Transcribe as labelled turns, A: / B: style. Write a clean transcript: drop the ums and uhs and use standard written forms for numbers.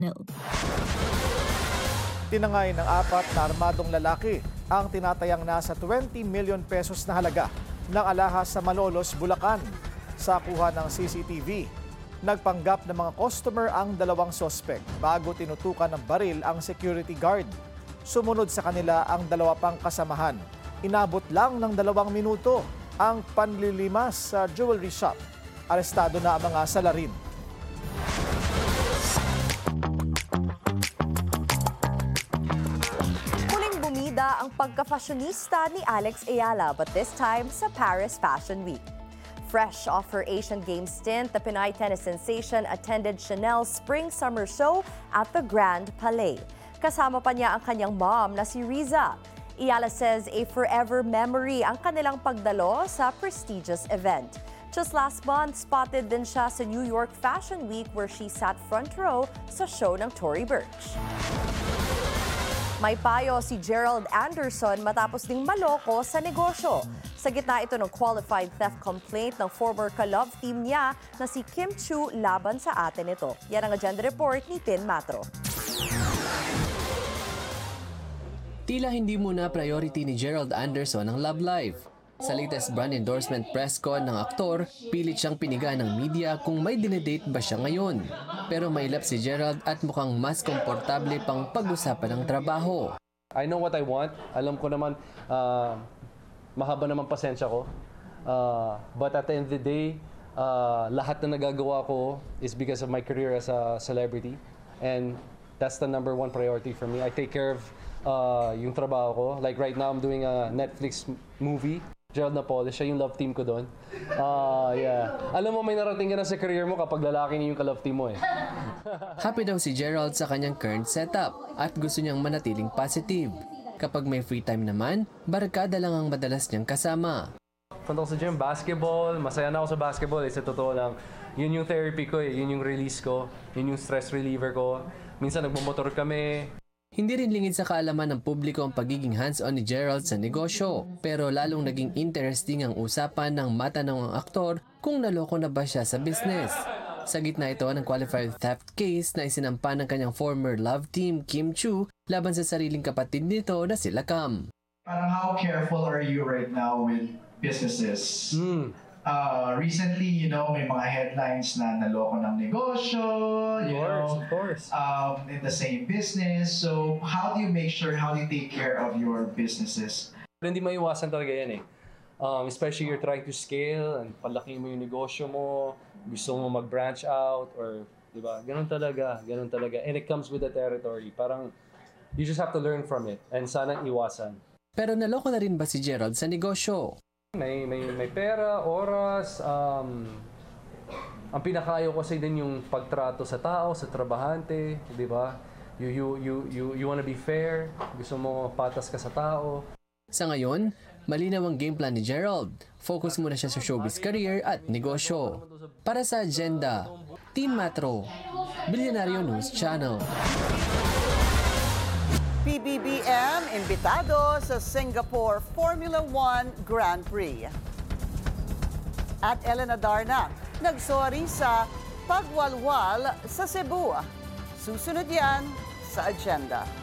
A: Tinangay ng 4 na armadong lalaki ang tinatayang nasa 20 million pesos na halaga ng alahas sa Malolos, Bulacan. Sa kuha ng CCTV, nagpanggap ng mga customer ang 2 sospek bago tinutukan ng baril ang security guard. Sumunod sa kanila ang 2 pang kasamahan. Inabot lang ng 2 minuto ang panlilimas sa jewelry shop. Arestado na ang mga salarin.
B: Ang pagka-fashionista ni Alex Ayala, but this time sa Paris Fashion Week. Fresh off her Asian Games stint, the Pinay tennis sensation attended Chanel's Spring-Summer Show at the Grand Palais. Kasama pa niya ang kanyang mom na si Riza. Ayala says a forever memory ang kanilang pagdalo sa prestigious event. Just last month, spotted din siya sa New York Fashion Week where she sat front row sa show ng Tory Burch. May payo si Gerald Anderson matapos ding maloko sa negosyo. Sa gitna ito ng qualified theft complaint ng former ka-love team niya na si Kim Chu laban sa atin ito. Yan ang agenda report ni Tin Matro.
C: Tila hindi muna priority ni Gerald Anderson ang love life. Sa latest brand endorsement press con ng aktor, pilit siyang piniga ng media kung may dinedate ba siya ngayon. Pero mailap si Gerald at mukhang mas komportable pang pag-usapan ng trabaho.
D: I know what I want. Alam ko naman, mahaba naman pasensya ko. But at the end of the day, lahat na nagagawa ko is because of my career as a celebrity. And that's the #1 priority for me. I take care of yung trabaho ko. Like right now, I'm doing a Netflix movie. Gerald Napoles, siya yung love team ko doon. Yeah. Alam mo, may narating ka na sa career mo kapag lalaki niyo yung ka-love team mo eh.
C: Happy daw si Gerald sa kanyang current setup at gusto niyang manatiling positive. Kapag may free time naman, barkada lang ang madalas niyang kasama.
D: Punta ko sa gym, basketball, masaya na ako sa basketball. Sa totoo lang, yun yung therapy ko eh, yun yung release ko, yun yung stress reliever ko. Minsan nagmumotor kami.
C: Hindi rin lingid sa kaalaman ng publiko ang pagiging hands-on ni Gerald sa negosyo. Pero lalong naging interesting ang usapan ng matanong ang aktor kung naloko na ba siya sa business. Sa gitna ito ng qualified theft case na isinampa ng kanyang former love team Kim Chu laban sa sariling kapatid nito na sila Cam.
E: Parang how careful are you right now with businesses? Recently, you know, may mga headlines na naloko ng negosyo,
D: Of course.
E: In the same business. So, how do you make sure, how do you take care of your businesses?
D: Pero hindi maiwasan talaga yan eh. Especially you're trying to scale and palaki mo yung negosyo mo, gusto mo mag-branch out, or, di ba? Ganun talaga. And it comes with the territory. Parang, you just have to learn from it and sana iwasan.
C: Pero naloko na rin ba si Gerald sa negosyo?
D: May pera, oras, ang pinakayaw kasi din yung pagtrato sa tao, sa trabahante, di ba? You wanna be fair, gusto mo patas ka sa tao.
C: Sa ngayon, malinaw ang game plan ni Gerald. Focus muna siya sa showbiz career at negosyo. Para sa agenda, Tin Matro, Billionario News Channel.
F: PBBM imbitado sa Singapore Formula 1 Grand Prix. At Elena Darna, nagsorry sa pagwalwal sa Cebu. Susunod yan sa agenda.